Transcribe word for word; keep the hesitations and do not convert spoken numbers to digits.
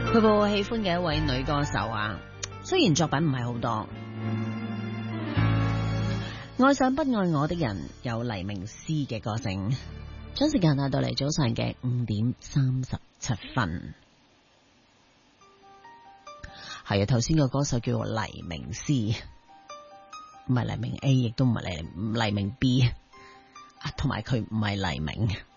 佢話我喜歡嘅一位女歌手啊，雖然作品唔係好多。愛上不愛我的人有黎明詩嘅歌聲。將時間帶到嚟早上嘅五點三十七分。係啊，頭先個歌手叫做黎明詩，唔係黎明 A， 亦都唔係黎黎明 B， 啊，同埋佢唔係黎明。